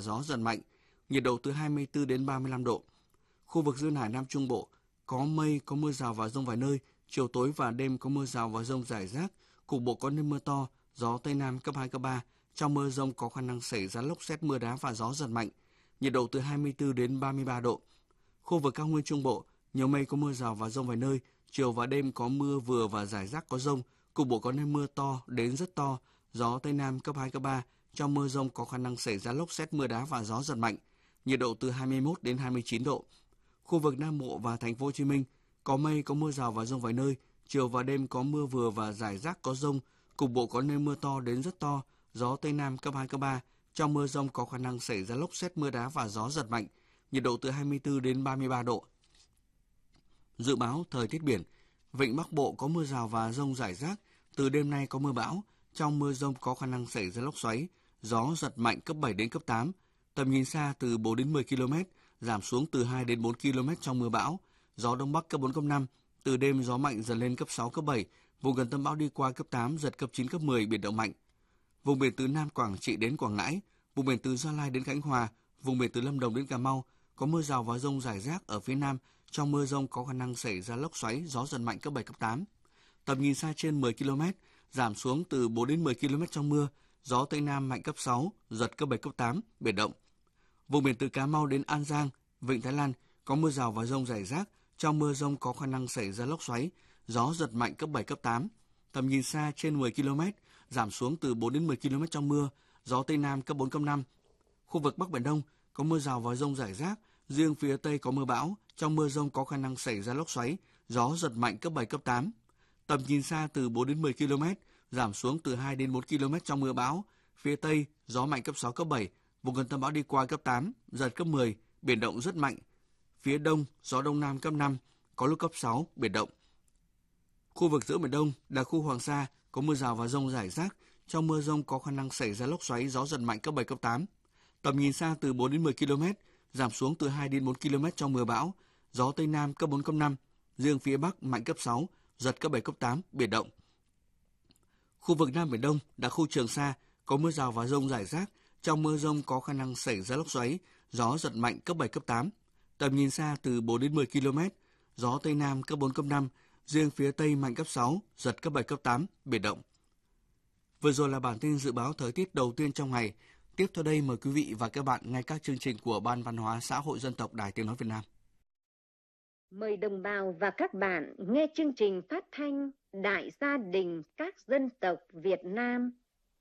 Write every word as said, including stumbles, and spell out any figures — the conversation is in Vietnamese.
gió giật mạnh, nhiệt độ từ hai mươi tư đến ba mươi lăm độ. Khu vực duyên hải Nam Trung Bộ có mây, có mưa rào và dông vài nơi, chiều tối và đêm có mưa rào và dông rải rác, cục bộ có nơi mưa to, gió Tây Nam cấp hai, cấp ba. Trong mưa dông có khả năng xảy ra lốc sét, mưa đá và gió giật mạnh, nhiệt độ từ hai mươi tư đến ba mươi ba độ. Khu vực cao nguyên Trung Bộ, nhiều mây có mưa rào và dông vài nơi, chiều và đêm có mưa vừa và rải rác có dông, cục bộ có nơi mưa to đến rất to, gió Tây Nam cấp hai, cấp ba. Trong mưa dông có khả năng xảy ra lốc sét, mưa đá và gió giật mạnh, nhiệt độ từ hai mươi mốt đến hai mươi chín độ. Khu vực Nam Bộ và Thành phố Hồ Chí Minh có mây, có mưa rào và dông vài nơi, chiều và đêm có mưa vừa và rải rác có dông, cục bộ có nơi mưa to đến rất to, gió Tây Nam cấp hai, cấp ba. Trong mưa dông có khả năng xảy ra lốc sét, mưa đá và gió giật mạnh, nhiệt độ từ hai mươi tư đến ba mươi ba độ. Dự báo thời tiết biển, vịnh Bắc Bộ có mưa rào và dông rải rác, từ đêm nay có mưa bão, trong mưa dông có khả năng xảy ra lốc xoáy, gió giật mạnh cấp bảy đến cấp tám, tầm nhìn xa từ bốn đến mười ki lô mét, giảm xuống từ hai đến bốn ki lô mét trong mưa bão, gió Đông Bắc cấp bốn, cấp năm, từ đêm gió mạnh dần lên cấp sáu, cấp bảy, vùng gần tâm bão đi qua cấp tám, giật cấp chín, cấp mười, biển động mạnh. Vùng biển từ Nam Quảng Trị đến Quảng Ngãi, vùng biển từ Gia Lai đến Khánh Hòa, vùng biển từ Lâm Đồng đến Cà Mau có mưa rào và dông rải rác ở phía Nam, trong mưa dông có khả năng xảy ra lốc xoáy, gió giật mạnh cấp bảy, cấp tám. Tầm nhìn xa trên mười ki lô mét, giảm xuống từ bốn đến mười ki lô mét trong mưa, gió Tây Nam mạnh cấp sáu, giật cấp bảy, cấp tám, biển động. Vùng biển từ Cà Mau đến An Giang, Vịnh Thái Lan có mưa rào và dông rải rác, trong mưa dông có khả năng xảy ra lốc xoáy, gió giật mạnh cấp bảy, cấp tám. Tầm nhìn xa trên mười ki lô mét, giảm xuống từ bốn đến mười ki lô mét trong mưa, gió Tây Nam cấp bốn, cấp năm. Khu vực Bắc Biển Đông có mưa rào và dông rải rác, riêng phía Tây có mưa bão, trong mưa dông có khả năng xảy ra lốc xoáy, gió giật mạnh cấp bảy, cấp tám. Tầm nhìn xa từ bốn đến mười ki lô mét, giảm xuống từ hai đến bốn ki lô mét trong mưa bão, phía Tây gió mạnh cấp sáu, cấp bảy, vùng gần tâm bão đi qua cấp tám, giật cấp mười, biển động rất mạnh. Phía Đông gió Đông Nam cấp năm, có lúc cấp sáu, biển động. Khu vực giữa Biển Đông, đặc khu Hoàng Sa có mưa rào và dông rải rác, trong mưa dông có khả năng xảy ra lốc xoáy, gió giật mạnh cấp bảy, cấp tám. Tầm nhìn xa từ bốn đến mười ki lô mét, giảm xuống từ hai đến bốn ki lô mét trong mưa bão, gió Tây Nam cấp bốn, cấp năm, riêng phía Bắc mạnh cấp sáu, giật cấp bảy, cấp tám, biển động. Khu vực Nam Biển Đông, đặc khu Trường Sa có mưa rào và dông rải rác, trong mưa dông có khả năng xảy ra lốc xoáy, gió giật mạnh cấp bảy, cấp tám. Tầm nhìn xa từ bốn đến mười ki lô mét, gió Tây Nam cấp bốn, cấp năm, riêng phía Tây mạnh cấp sáu, giật cấp bảy, cấp tám, biển động. Vừa rồi là bản tin dự báo thời tiết đầu tiên trong ngày. Tiếp theo đây mời quý vị và các bạn nghe các chương trình của Ban Văn hóa Xã hội Dân tộc Đài Tiếng nói Việt Nam. Mời đồng bào và các bạn nghe chương trình phát thanh Đại gia đình các dân tộc Việt Nam